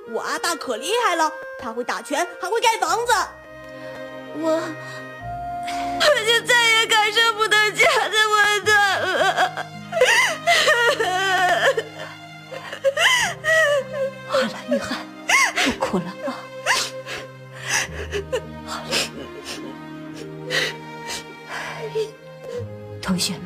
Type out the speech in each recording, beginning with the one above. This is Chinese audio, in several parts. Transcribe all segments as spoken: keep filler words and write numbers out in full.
我阿爸可厉害了，他会打拳，还会盖房子。 我，我就再也感受不到家的温暖了。 好了，雨涵，不哭了啊。好了，同学们，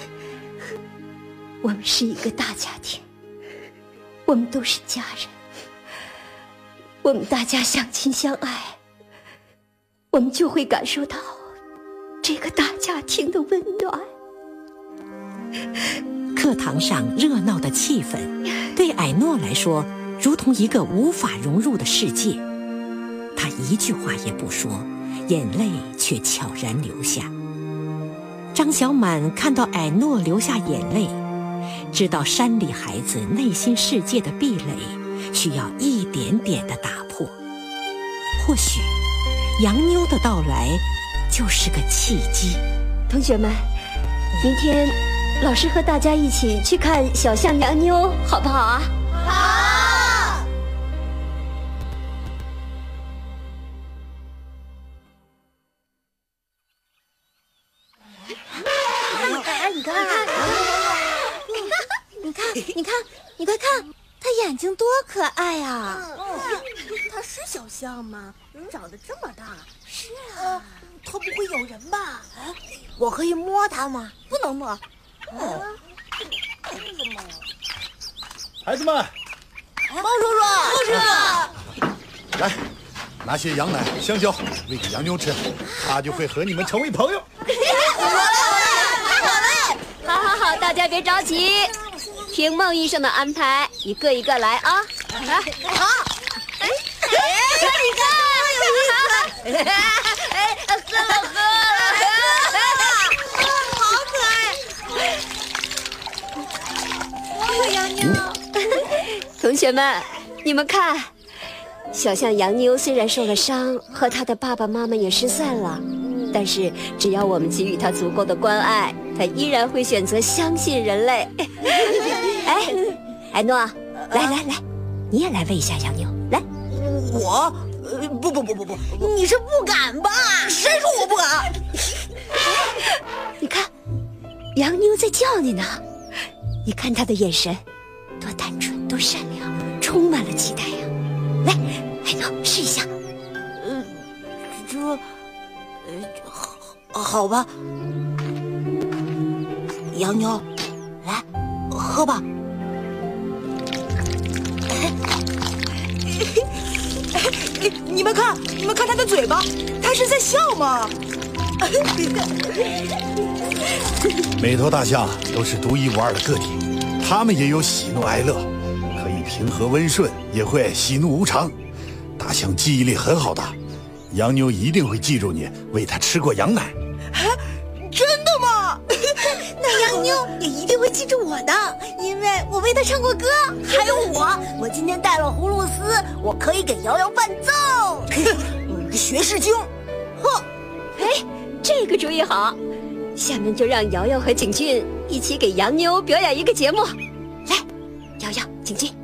我们是一个大家庭，我们都是家人，我们大家相亲相爱，我们就会感受到这个大家庭的温暖。 课堂上热闹的气氛，对艾诺来说，如同一个无法融入的世界。他一句话也不说，眼泪却悄然流下。张小满看到艾诺流下眼泪，知道山里孩子内心世界的壁垒需要一点点的打破。或许洋妞的到来就是个契机。 同学们，明天老师和大家一起去看小象洋妞，好不好啊？ 好。 哎，你看，你看，你看，你快看，他眼睛多可爱呀！ 他是小象吗？人长得这么大。 是啊， 他不会咬人吧？ 我可以摸它吗？ 不能摸。 哦， 为什么？ 孩子们， 猫叔叔，猫叔叔，来，拿些羊奶、香蕉喂给洋妞吃，它就会和你们成为朋友。 好好好，大家别着急，听孟医生的安排，一个一个来啊！来， 好。哎，你看，有意思。 哎，喝了喝了， 好可爱。摸摸洋妞。 同学们，你们看，小象洋妞虽然受了伤，和她的爸爸妈妈也失散了，但是只要我们给予她足够的关爱，她依然会选择相信人类。哎，艾诺，来来来，你也来喂一下洋妞，来。 我，呃，不不不不不，你是不敢吧？谁说我不敢？ 你看，洋妞在叫你呢，你看她的眼神，多单纯，多善良，充满了期待呀。来，艾诺，试一下。 呃，这，呃，好，好吧。洋妞，来，喝吧。你们看，你们看他的嘴巴，他是在笑吗？ 每头大象都是独一无二的个体，它们也有喜怒哀乐，可以平和温顺，也会喜怒无常。大象记忆力很好的，洋妞一定会记住你喂它吃过羊奶。 真的吗？那洋妞也一定会记住我的，因为我为她唱过歌。还有我，我今天带了葫芦丝，我可以给瑶瑶伴奏。学士精， 嚯！哎，这个主意好，下面就让瑶瑶和景俊一起给洋妞表演一个节目。来，瑶瑶、景俊，